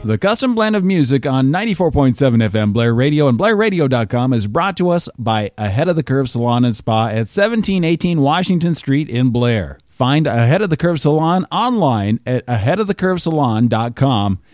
The Custom Blend of Music on 94.7 FM Blair Radio and BlairRadio.com is brought to us by Ahead of the Curve Salon and Spa at 1718 Washington Street in Blair. Find Ahead of the Curve Salon online at aheadofthecurvesalon.com